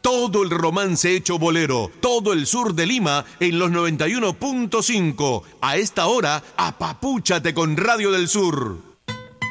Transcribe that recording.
Todo el romance hecho bolero, todo el sur de Lima en los 91.5. A esta hora, apapúchate con Radio del Sur.